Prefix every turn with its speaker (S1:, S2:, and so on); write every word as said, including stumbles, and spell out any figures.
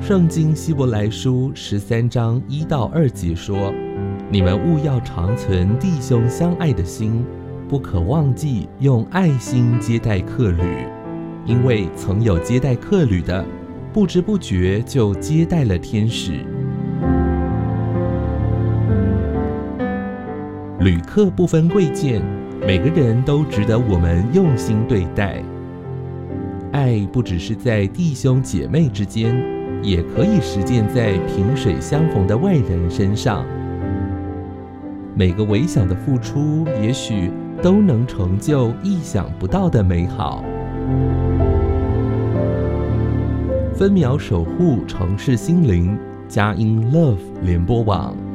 S1: 圣经希伯来书十三章一到二节说：你们务要常存弟兄相爱的心，不可忘记用爱心接待客旅，因为曾有接待客旅的，不知不觉就接待了天使。旅客不分贵贱，每个人都值得我们用心对待。爱不只是在弟兄姐妹之间，也可以实践在萍水相逢的外人身上。每个微小的付出，也许都能成就意想不到的美好。分秒守护城市心灵，佳音 Love 联播网。